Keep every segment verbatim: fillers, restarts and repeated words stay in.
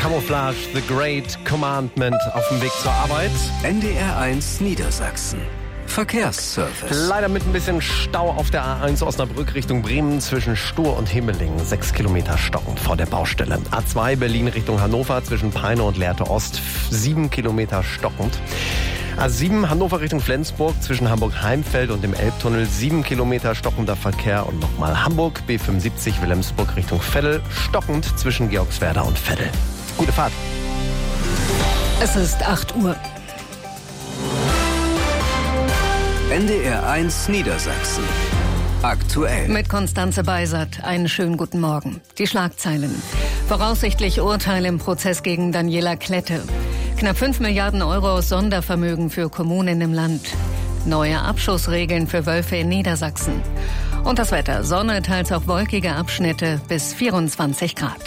Camouflage, The Great Commandment auf dem Weg zur Arbeit. N D R eins Niedersachsen. Verkehrsservice. Leider mit ein bisschen Stau auf der A eins Osnabrück Richtung Bremen zwischen Stur und Himmelingen. Sechs Kilometer stockend vor der Baustelle. A zwei Berlin Richtung Hannover zwischen Peine und Lehrte Ost. Sieben Kilometer stockend. A sieben Hannover Richtung Flensburg zwischen Hamburg-Heimfeld und dem Elbtunnel. Sieben Kilometer stockender Verkehr. Und nochmal Hamburg B fünfundsiebzig Wilhelmsburg Richtung Veddel. Stockend zwischen Georgswerda und Veddel. Gute Fahrt. Es ist acht Uhr. N D R eins Niedersachsen. Aktuell. Mit Konstanze Beisert. Einen schönen guten Morgen. Die Schlagzeilen. Voraussichtlich Urteil im Prozess gegen Daniela Klette. Knapp fünf Milliarden Euro aus Sondervermögen für Kommunen im Land. Neue Abschussregeln für Wölfe in Niedersachsen. Und das Wetter. Sonne, teils auch wolkige Abschnitte bis vierundzwanzig Grad.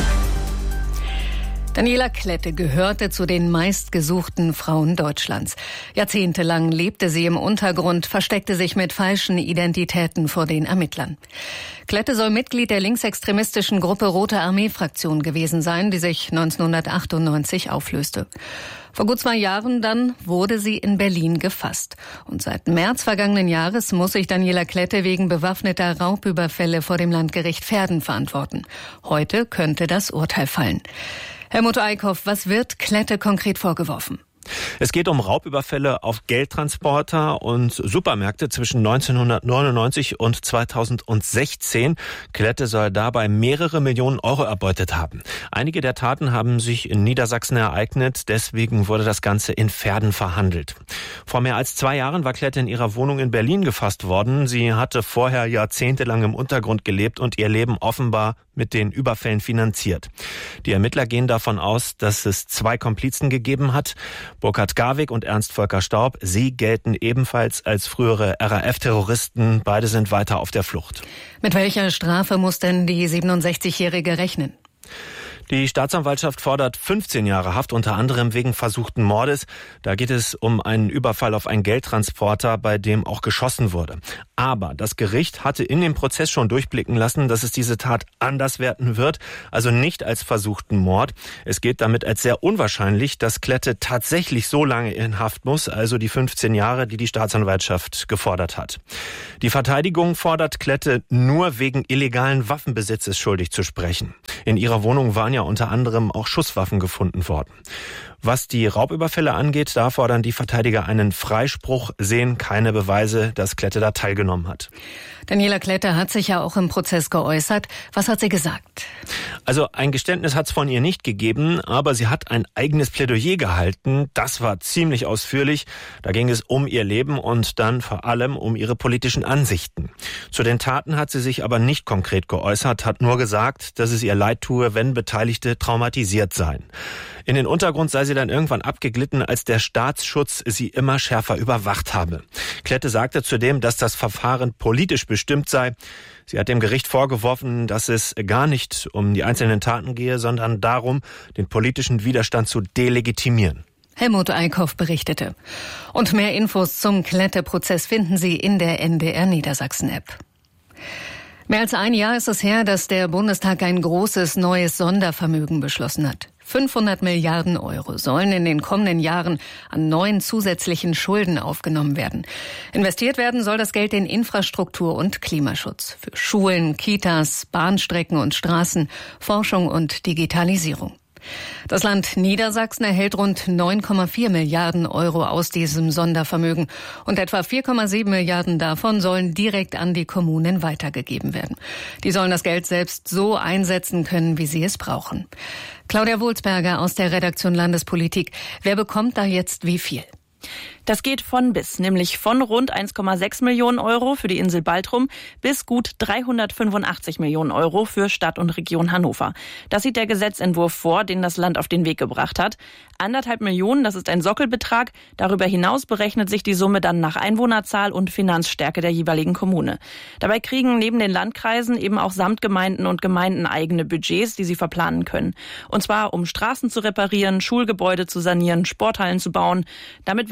Daniela Klette gehörte zu den meistgesuchten Frauen Deutschlands. Jahrzehntelang lebte sie im Untergrund, versteckte sich mit falschen Identitäten vor den Ermittlern. Klette soll Mitglied der linksextremistischen Gruppe Rote Armee-Fraktion gewesen sein, die sich neunzehnhundertachtundneunzig auflöste. Vor gut zwei Jahren dann wurde sie in Berlin gefasst. Und seit März vergangenen Jahres muss sich Daniela Klette wegen bewaffneter Raubüberfälle vor dem Landgericht Verden verantworten. Heute könnte das Urteil fallen. Helmut Eickhoff, was wird Klette konkret vorgeworfen? Es geht um Raubüberfälle auf Geldtransporter und Supermärkte zwischen neunzehnhundertneunundneunzig und zweitausendsechzehn. Klette soll dabei mehrere Millionen Euro erbeutet haben. Einige der Taten haben sich in Niedersachsen ereignet, deswegen wurde das Ganze in Verden verhandelt. Vor mehr als zwei Jahren war Klette in ihrer Wohnung in Berlin gefasst worden. Sie hatte vorher jahrzehntelang im Untergrund gelebt und ihr Leben offenbar mit den Überfällen finanziert. Die Ermittler gehen davon aus, dass es zwei Komplizen gegeben hat, Burkhard Garwig und Ernst Volker Staub. Sie gelten ebenfalls als frühere R A F-Terroristen. Beide sind weiter auf der Flucht. Mit welcher Strafe muss denn die siebenundsechzigjährige rechnen? Die Staatsanwaltschaft fordert fünfzehn Jahre Haft, unter anderem wegen versuchten Mordes. Da geht es um einen Überfall auf einen Geldtransporter, bei dem auch geschossen wurde. Aber das Gericht hatte in dem Prozess schon durchblicken lassen, dass es diese Tat anders werten wird, also nicht als versuchten Mord. Es gilt damit als sehr unwahrscheinlich, dass Klette tatsächlich so lange in Haft muss, also die fünfzehn Jahre, die die Staatsanwaltschaft gefordert hat. Die Verteidigung fordert Klette nur wegen illegalen Waffenbesitzes schuldig zu sprechen. In ihrer Wohnung waren ja unter anderem auch Schusswaffen gefunden worden. Was die Raubüberfälle angeht, da fordern die Verteidiger einen Freispruch, sehen keine Beweise, dass Klette da teilgenommen hat. Daniela Klette hat sich ja auch im Prozess geäußert. Was hat sie gesagt? Also ein Geständnis hat es von ihr nicht gegeben, aber sie hat ein eigenes Plädoyer gehalten. Das war ziemlich ausführlich. Da ging es um ihr Leben und dann vor allem um ihre politischen Ansichten. Zu den Taten hat sie sich aber nicht konkret geäußert, hat nur gesagt, dass es ihr leid tue, wenn Beteiligte traumatisiert seien. In den Untergrund sei sie dann irgendwann abgeglitten, als der Staatsschutz sie immer schärfer überwacht habe. Klette sagte zudem, dass das Verfahren politisch bestimmt sei. Sie hat dem Gericht vorgeworfen, dass es gar nicht um die einzelnen Taten gehe, sondern darum, den politischen Widerstand zu delegitimieren. Helmut Eickhoff berichtete. Und mehr Infos zum Klette-Prozess finden Sie in der N D R Niedersachsen-App. Mehr als ein Jahr ist es her, dass der Bundestag ein großes neues Sondervermögen beschlossen hat. fünfhundert Milliarden Euro sollen in den kommenden Jahren an neuen zusätzlichen Schulden aufgenommen werden. Investiert werden soll das Geld in Infrastruktur und Klimaschutz. Für Schulen, Kitas, Bahnstrecken und Straßen, Forschung und Digitalisierung. Das Land Niedersachsen erhält rund neun Komma vier Milliarden Euro aus diesem Sondervermögen und etwa vier Komma sieben Milliarden davon sollen direkt an die Kommunen weitergegeben werden. Die sollen das Geld selbst so einsetzen können, wie sie es brauchen. Claudia Wohlsberger aus der Redaktion Landespolitik. Wer bekommt da jetzt wie viel? Das geht von bis, nämlich von rund eins Komma sechs Millionen Euro für die Insel Baltrum bis gut dreihundertfünfundachtzig Millionen Euro für Stadt und Region Hannover. Das sieht der Gesetzentwurf vor, den das Land auf den Weg gebracht hat. Anderthalb Millionen, das ist ein Sockelbetrag. Darüber hinaus berechnet sich die Summe dann nach Einwohnerzahl und Finanzstärke der jeweiligen Kommune. Dabei kriegen neben den Landkreisen eben auch Samtgemeinden und Gemeinden eigene Budgets, die sie verplanen können. Und zwar um Straßen zu reparieren, Schulgebäude zu sanieren, Sporthallen zu bauen. Damit will das Land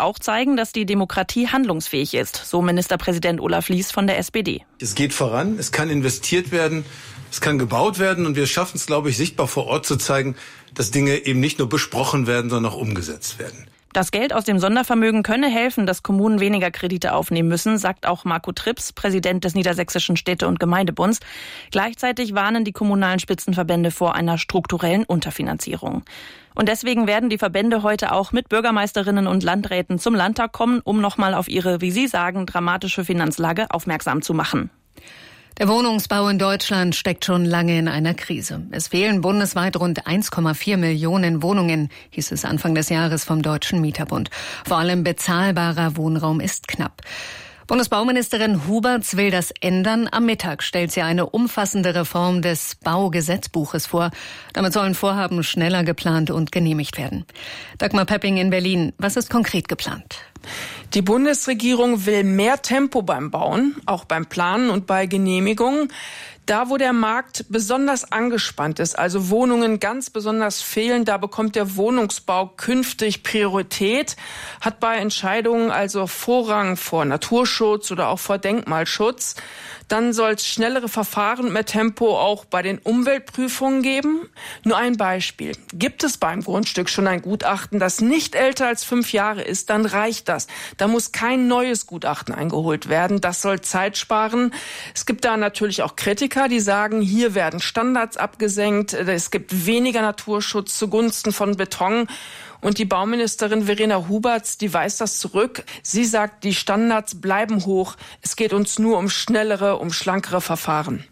auch zeigen, dass die Demokratie handlungsfähig ist, so Ministerpräsident Olaf Lies von der S P D. Es geht voran, es kann investiert werden, es kann gebaut werden und wir schaffen es, glaube ich, sichtbar vor Ort zu zeigen, dass Dinge eben nicht nur besprochen werden, sondern auch umgesetzt werden. Das Geld aus dem Sondervermögen könne helfen, dass Kommunen weniger Kredite aufnehmen müssen, sagt auch Marco Trips, Präsident des Niedersächsischen Städte- und Gemeindebunds. Gleichzeitig warnen die kommunalen Spitzenverbände vor einer strukturellen Unterfinanzierung. Und deswegen werden die Verbände heute auch mit Bürgermeisterinnen und Landräten zum Landtag kommen, um nochmal auf ihre, wie sie sagen, dramatische Finanzlage aufmerksam zu machen. Der Wohnungsbau in Deutschland steckt schon lange in einer Krise. Es fehlen bundesweit rund eins Komma vier Millionen Wohnungen, hieß es Anfang des Jahres vom Deutschen Mieterbund. Vor allem bezahlbarer Wohnraum ist knapp. Bundesbauministerin Huberts will das ändern. Am Mittag stellt sie eine umfassende Reform des Baugesetzbuches vor. Damit sollen Vorhaben schneller geplant und genehmigt werden. Dagmar Pepping in Berlin. Was ist konkret geplant? Die Bundesregierung will mehr Tempo beim Bauen, auch beim Planen und bei Genehmigungen. Da, wo der Markt besonders angespannt ist, also Wohnungen ganz besonders fehlen, da bekommt der Wohnungsbau künftig Priorität, hat bei Entscheidungen also Vorrang vor Naturschutz oder auch vor Denkmalschutz. Dann soll es schnellere Verfahren und mehr Tempo auch bei den Umweltprüfungen geben. Nur ein Beispiel. Gibt es beim Grundstück schon ein Gutachten, das nicht älter als fünf Jahre ist, dann reicht das. Da muss kein neues Gutachten eingeholt werden. Das soll Zeit sparen. Es gibt da natürlich auch Kritiker, die sagen, hier werden Standards abgesenkt. Es gibt weniger Naturschutz zugunsten von Beton. Und die Bauministerin Verena Huberts, die weist das zurück. Sie sagt, die Standards bleiben hoch. Es geht uns nur um schnellere, um schlankere Verfahren.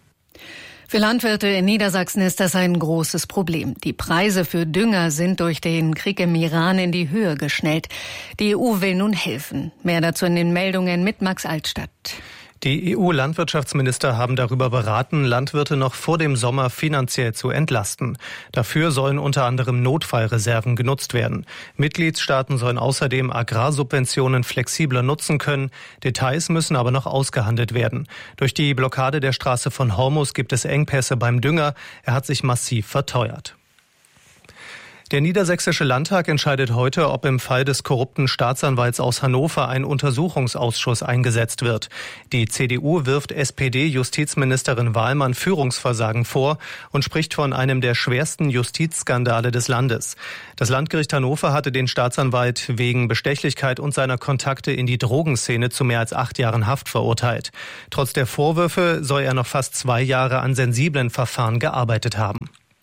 Für Landwirte in Niedersachsen ist das ein großes Problem. Die Preise für Dünger sind durch den Krieg im Iran in die Höhe geschnellt. Die E U will nun helfen. Mehr dazu in den Meldungen mit Max Altstadt. Die E U-Landwirtschaftsminister haben darüber beraten, Landwirte noch vor dem Sommer finanziell zu entlasten. Dafür sollen unter anderem Notfallreserven genutzt werden. Mitgliedstaaten sollen außerdem Agrarsubventionen flexibler nutzen können. Details müssen aber noch ausgehandelt werden. Durch die Blockade der Straße von Hormuz gibt es Engpässe beim Dünger. Er hat sich massiv verteuert. Der Niedersächsische Landtag entscheidet heute, ob im Fall des korrupten Staatsanwalts aus Hannover ein Untersuchungsausschuss eingesetzt wird. Die C D U wirft S P D-Justizministerin Wahlmann Führungsversagen vor und spricht von einem der schwersten Justizskandale des Landes. Das Landgericht Hannover hatte den Staatsanwalt wegen Bestechlichkeit und seiner Kontakte in die Drogenszene zu mehr als acht Jahren Haft verurteilt. Trotz der Vorwürfe soll er noch fast zwei Jahre an sensiblen Verfahren gearbeitet haben.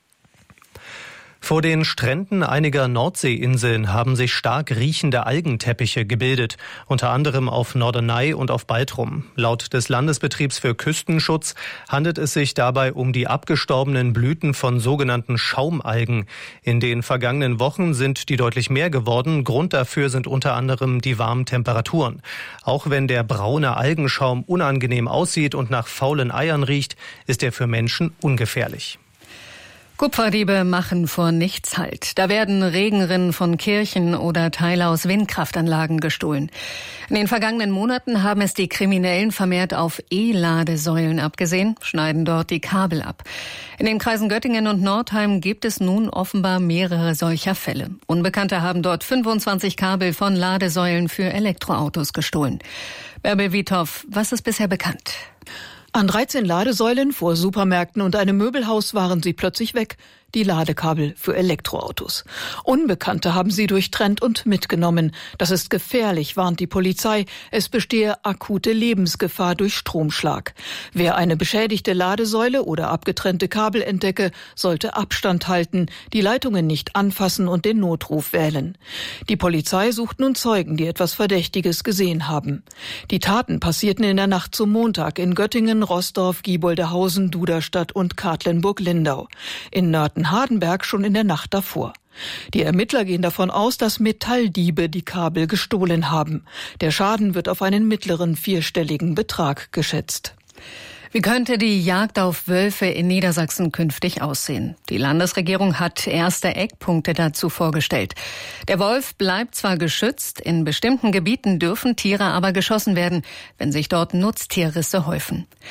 Vor den Stränden einiger Nordseeinseln haben sich stark riechende Algenteppiche gebildet, unter anderem auf Norderney und auf Baltrum. Laut des Landesbetriebs für Küstenschutz handelt es sich dabei um die abgestorbenen Blüten von sogenannten Schaumalgen. In den vergangenen Wochen sind die deutlich mehr geworden. Grund dafür sind unter anderem die warmen Temperaturen. Auch wenn der braune Algenschaum unangenehm aussieht und nach faulen Eiern riecht, ist er für Menschen ungefährlich. Kupferdiebe machen vor nichts Halt. Da werden Regenrinnen von Kirchen oder Teile aus Windkraftanlagen gestohlen. In den vergangenen Monaten haben es die Kriminellen vermehrt auf E-Ladesäulen abgesehen, schneiden dort die Kabel ab. In den Kreisen Göttingen und Nordheim gibt es nun offenbar mehrere solcher Fälle. Unbekannte haben dort fünfundzwanzig Kabel von Ladesäulen für Elektroautos gestohlen. Bärbel Wiethoff, was ist bisher bekannt? An dreizehn Ladesäulen vor Supermärkten und einem Möbelhaus waren sie plötzlich weg, die Ladekabel für Elektroautos. Unbekannte haben sie durchtrennt und mitgenommen. Das ist gefährlich, warnt die Polizei. Es bestehe akute Lebensgefahr durch Stromschlag. Wer eine beschädigte Ladesäule oder abgetrennte Kabel entdecke, sollte Abstand halten, die Leitungen nicht anfassen und den Notruf wählen. Die Polizei sucht nun Zeugen, die etwas Verdächtiges gesehen haben. Die Taten passierten in der Nacht zum Montag in Göttingen, Roßdorf, Gieboldehausen, Duderstadt und Katlenburg-Lindau. In Nörten-Hardenberg schon in der Nacht davor. Die Ermittler gehen davon aus, dass Metalldiebe die Kabel gestohlen haben. Der Schaden wird auf einen mittleren vierstelligen Betrag geschätzt. Wie könnte die Jagd auf Wölfe in Niedersachsen künftig aussehen? Die Landesregierung hat erste Eckpunkte dazu vorgestellt. Der Wolf bleibt zwar geschützt, in bestimmten Gebieten dürfen Tiere aber geschossen werden, wenn sich dort Nutztierrisse häufen.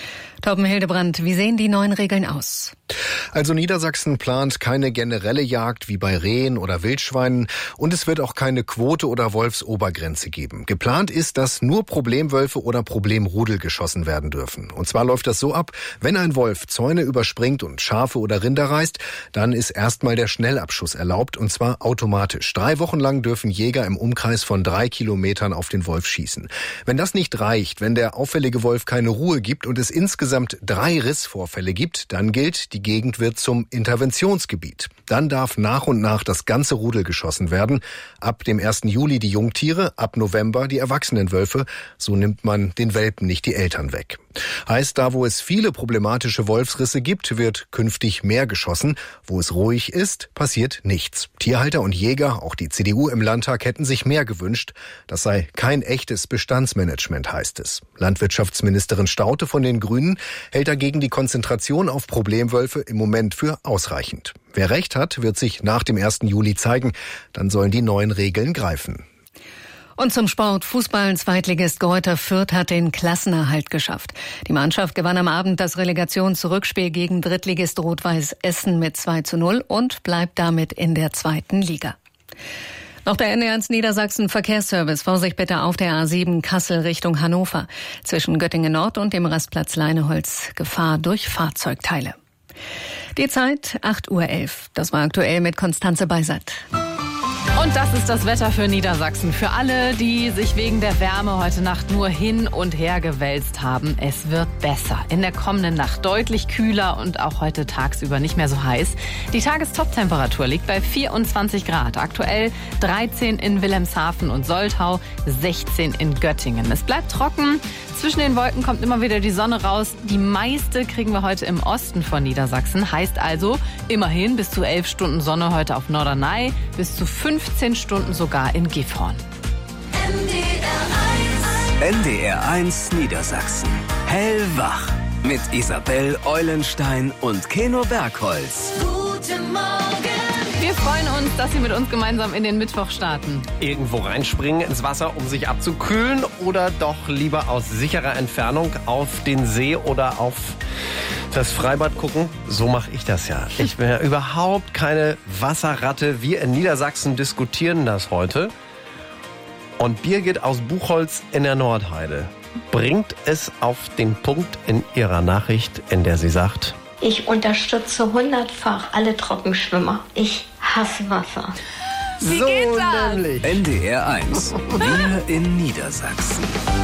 Torben Hildebrand, wie sehen die neuen Regeln aus? Also Niedersachsen plant keine generelle Jagd wie bei Rehen oder Wildschweinen und es wird auch keine Quote oder Wolfsobergrenze geben. Geplant ist, dass nur Problemwölfe oder Problemrudel geschossen werden dürfen. Und zwar läuft das so ab, wenn ein Wolf Zäune überspringt und Schafe oder Rinder reißt, dann ist erstmal der Schnellabschuss erlaubt und zwar automatisch. Drei Wochen lang dürfen Jäger im Umkreis von drei Kilometern auf den Wolf schießen. Wenn das nicht reicht, wenn der auffällige Wolf keine Ruhe gibt und es insgesamt drei Rissvorfälle gibt, dann gilt, die Gegend wird zum Interventionsgebiet. Dann darf nach und nach das ganze Rudel geschossen werden. Ab dem ersten Juli die Jungtiere, ab November die erwachsenen Wölfe. So nimmt man den Welpen nicht die Eltern weg. Heißt, da wo es viele problematische Wolfsrisse gibt, wird künftig mehr geschossen. Wo es ruhig ist, passiert nichts. Tierhalter und Jäger, auch die C D U im Landtag, hätten sich mehr gewünscht. Das sei kein echtes Bestandsmanagement, heißt es. Landwirtschaftsministerin Staudte von den Grünen hält dagegen die Konzentration auf Problemwölfe im Moment für ausreichend. Wer recht hat, wird sich nach dem ersten Juli zeigen. Dann sollen die neuen Regeln greifen. Und zum Sport. Fußball. Zweitligist Greuther Fürth hat den Klassenerhalt geschafft. Die Mannschaft gewann am Abend das Relegationsrückspiel gegen Drittligist Rot-Weiß Essen mit zwei zu null und bleibt damit in der zweiten Liga. Noch der N D R eins Niedersachsen Verkehrsservice. Vorsicht bitte auf der A sieben Kassel Richtung Hannover. Zwischen Göttingen Nord und dem Rastplatz Leineholz Gefahr durch Fahrzeugteile. Die Zeit acht Uhr elf. Das war aktuell mit Konstanze Beisert. Und das ist das Wetter für Niedersachsen. Für alle, die sich wegen der Wärme heute Nacht nur hin und her gewälzt haben. Es wird besser. In der kommenden Nacht deutlich kühler und auch heute tagsüber nicht mehr so heiß. Die Tagestoptemperatur liegt bei vierundzwanzig Grad. Aktuell dreizehn in Wilhelmshaven und Soltau, sechzehn in Göttingen. Es bleibt trocken. Zwischen den Wolken kommt immer wieder die Sonne raus. Die meiste kriegen wir heute im Osten von Niedersachsen. Heißt also immerhin bis zu elf Stunden Sonne heute auf Norderney, bis zu fünfzehn Stunden sogar in Gifhorn. N D R eins Niedersachsen. Hellwach. Mit Isabel Eulenstein und Keno Bergholz. Guten Morgen. Wir freuen uns, dass Sie mit uns gemeinsam in den Mittwoch starten. Irgendwo reinspringen ins Wasser, um sich abzukühlen, oder doch lieber aus sicherer Entfernung auf den See oder auf das Freibad gucken? So mache ich das ja. Ich bin ja überhaupt keine Wasserratte. Wir in Niedersachsen diskutieren das heute. Und Birgit aus Buchholz in der Nordheide bringt es auf den Punkt in ihrer Nachricht, in der sie sagt: Ich unterstütze hundertfach alle Trockenschwimmer. Ich hasse Wasser. Wie geht das? N D R eins. Wir in Niedersachsen.